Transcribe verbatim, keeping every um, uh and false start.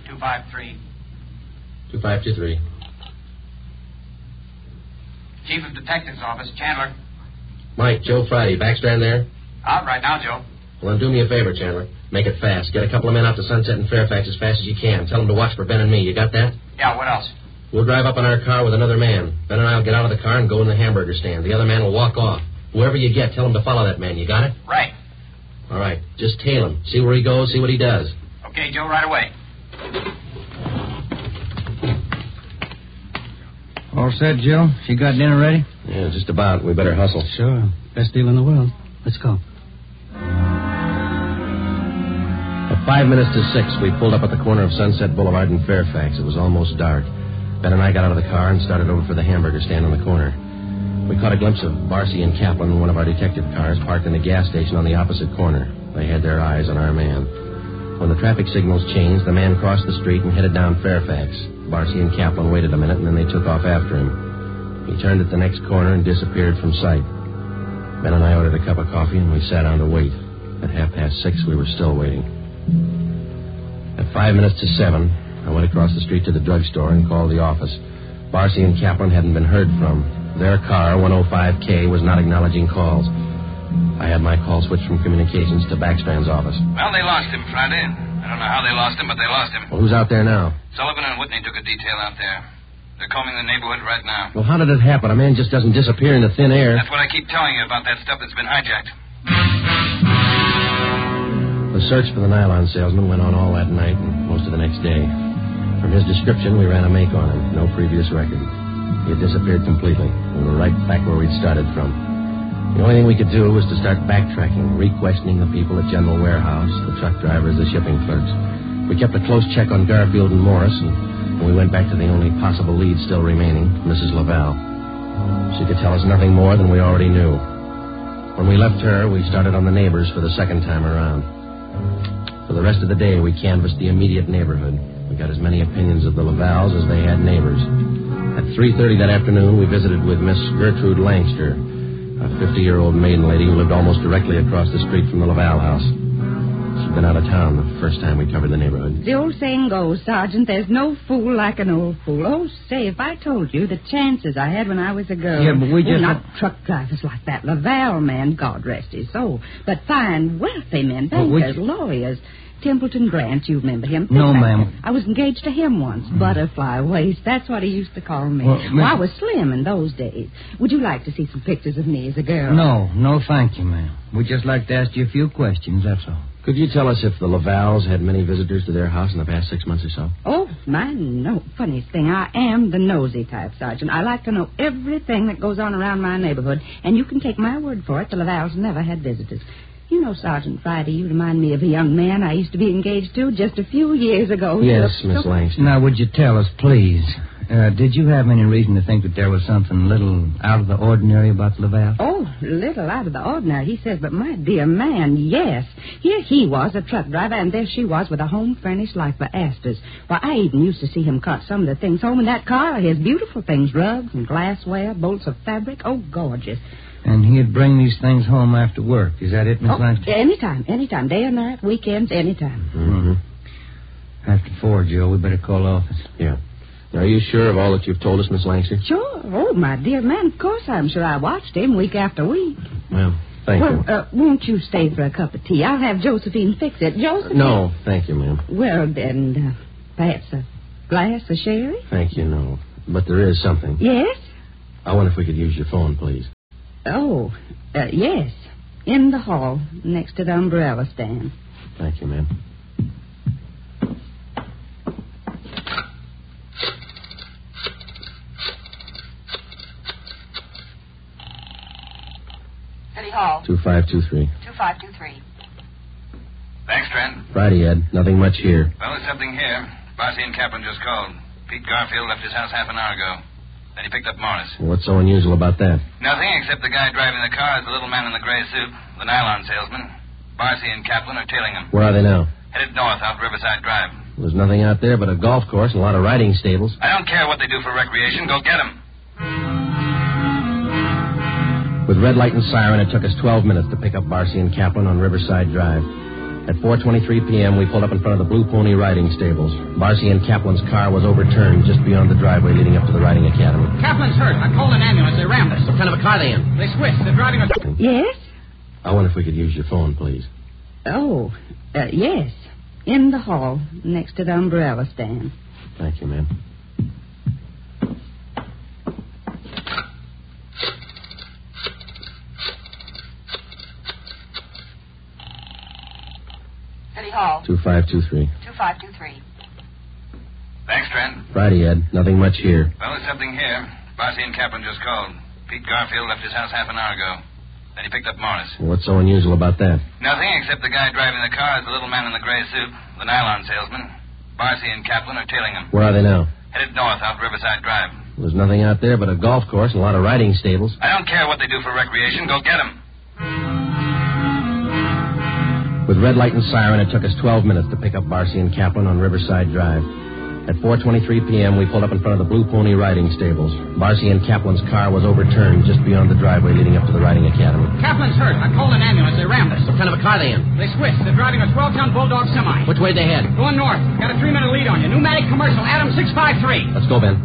two five three. two five two three. Chief of Detectives Office, Chandler. Mike, Joe Friday. Backstrand there? Out right now, Joe. Well, then do me a favor, Chandler. Make it fast. Get a couple of men out to Sunset and Fairfax as fast as you can. Tell them to watch for Ben and me. You got that? Yeah, what else? We'll drive up in our car with another man. Ben and I will get out of the car and go in the hamburger stand. The other man will walk off. Whoever you get, tell him to follow that man. You got it? Right. All right. Just tail him. See where he goes, see what he does. Okay, Joe, right away. All set, Joe? She got dinner ready? Yeah, just about. We better hustle. Sure. Best deal in the world. Let's go. At five minutes to six, we pulled up at the corner of Sunset Boulevard and Fairfax. It was almost dark. Ben and I got out of the car and started over for the hamburger stand on the corner. We caught a glimpse of Barcy and Kaplan in one of our detective cars parked in the gas station on the opposite corner. They had their eyes on our man. When the traffic signals changed, the man crossed the street and headed down Fairfax. Barcy and Kaplan waited a minute, and then they took off after him. He turned at the next corner and disappeared from sight. Ben and I ordered a cup of coffee, and we sat down to wait. At half past six, we were still waiting. At five minutes to seven, I went across the street to the drugstore and called the office. Barcy and Kaplan hadn't been heard from. Their car, one oh five K, was not acknowledging calls. I had my call switched from communications to Backstrand's office. Well, they lost him Friday. I don't know how they lost him, but they lost him. Well, who's out there now? Sullivan and Whitney took a detail out there. They're combing the neighborhood right now. Well, how did it happen? A man just doesn't disappear into thin air. That's what I keep telling you about that stuff that's been hijacked. The search for the nylon salesman went on all that night and most of the next day. From his description, we ran a make on him. No previous record. He had disappeared completely. We were right back where we'd started from. The only thing we could do was to start backtracking, re-questioning the people at General Warehouse, the truck drivers, the shipping clerks. We kept a close check on Garfield and Morris, and we went back to the only possible lead still remaining, Missus Laval. She could tell us nothing more than we already knew. When we left her, we started on the neighbors for the second time around. For the rest of the day, we canvassed the immediate neighborhood. We got as many opinions of the Lavals as they had neighbors. At three thirty that afternoon, we visited with Miss Gertrude Langster, a fifty-year-old maiden lady who lived almost directly across the street from the Laval house. She'd been out of town the first time we covered the neighborhood. The old saying goes, Sergeant, there's no fool like an old fool. Oh, say, if I told you the chances I had when I was a girl. Yeah, but we just... Oh, not truck drivers like that. Laval man, God rest his soul. But fine, wealthy men, bankers, we... lawyers. Templeton Grant, you remember him? No, ma'am. I was engaged to him once. Mm. Butterfly waist. That's what he used to call me. Well, well, I was slim in those days. Would you like to see some pictures of me as a girl? No, no, thank you, ma'am. We'd just like to ask you a few questions, that's all. Could you tell us if the Lavals had many visitors to their house in the past six months or so? Oh, my no. Funniest thing, I am the nosy type, Sergeant. I like to know everything that goes on around my neighborhood, and you can take my word for it, the Lavals never had visitors. You know, Sergeant Friday, you remind me of a young man I used to be engaged to just a few years ago. Yes, Miss so... Langston. Now, would you tell us, please, uh, did you have any reason to think that there was something a little out of the ordinary about the Laval? Oh, little out of the ordinary, he says, but my dear man, yes. Here he was, a truck driver, and there she was with a home furnished like for Astor's. Why, I even used to see him cart some of the things home in that car, his beautiful things, rugs and glassware, bolts of fabric. Oh, gorgeous. And he'd bring these things home after work. Is that it, Miss oh, Langston? Anytime, anytime. Day or night, weekends, anytime. Mm-hmm. After four, Joe, we better call the office. Yeah. Now, are you sure of all that you've told us, Miss Langston? Sure. Oh, my dear man, of course I'm sure. I watched him week after week. Well, thank well, you. Well, uh, won't you stay for a cup of tea? I'll have Josephine fix it. Josephine? No, thank you, ma'am. Well, then, uh, perhaps a glass of sherry? Thank you, no. But there is something. Yes? I wonder if we could use your phone, please. Oh, uh, yes. In the hall, next to the umbrella stand. Thank you, ma'am. City Hall. two five two three. two five two three. Thanks, Trent. Friday, Ed. Nothing much here. Well, there's something here. Barcy and Kaplan just called. Pete Garfield left his house half an hour ago. Then he picked up Morris. Well, what's so unusual about that? Nothing, except the guy driving the car is the little man in the gray suit, the nylon salesman. Barcy and Kaplan are tailing him. Where are they now? Headed north out Riverside Drive. There's nothing out there but a golf course and a lot of riding stables. I don't care what they do for recreation. Go get them. With red light and siren, it took us twelve minutes to pick up Barcy and Kaplan on Riverside Drive. At four twenty-three p.m., we pulled up in front of the Blue Pony riding stables. Barcy and Kaplan's car was overturned just beyond the driveway leading up to the riding academy. Kaplan's hurt. I called an ambulance. They rammed us. What kind of a car are they in? They switched. They're driving us... Yes? I wonder if we could use your phone, please. Oh, uh, yes. In the hall, next to the umbrella stand. Thank you, ma'am. City Hall. two five two three. two five two three. Thanks, Trent. Friday, Ed. Nothing much here. Well, there's something here. Barcy and Kaplan just called. Pete Garfield left his house half an hour ago. Then he picked up Morris. Well, what's so unusual about that? Nothing, except the guy driving the car is the little man in the gray suit, the nylon salesman. Barcy and Kaplan are tailing him. Where are they now? Headed north out Riverside Drive. There's nothing out there but a golf course and a lot of riding stables. I don't care what they do for recreation. Go get them. With red light and siren, it took us twelve minutes to pick up Barcy and Kaplan on Riverside Drive. At four twenty-three p.m., we pulled up in front of the Blue Pony riding stables. Barcy and Kaplan's car was overturned just beyond the driveway leading up to the riding academy. Kaplan's hurt. I called an ambulance. They rammed us. What kind of a car are they in? They switched. They're driving a twelve-ton Bulldog semi. Which way they head? Going north. Got a three-minute lead on you. Pneumatic commercial. Adam six five three. Let's go, Ben.